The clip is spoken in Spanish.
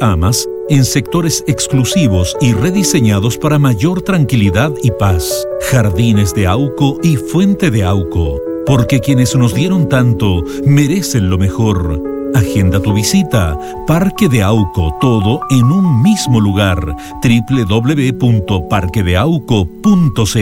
amas en sectores exclusivos y rediseñados para mayor tranquilidad y paz. Jardines de Auco y Fuente de Auco, porque quienes nos dieron tanto merecen lo mejor. Agenda tu visita. Parque de Auco, todo en un mismo lugar. www.parquedeauco.cl